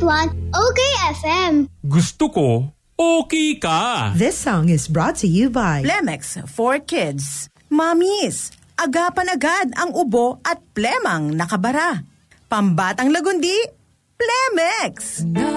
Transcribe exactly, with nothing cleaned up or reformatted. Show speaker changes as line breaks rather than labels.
one, Okay F M.
Gusto ko, okay ka.
This song is brought to you by
Plemex for Kids. Mamis, agapan agad ang ubo at plemang nakabara. Pambatang lagundi, Plemex!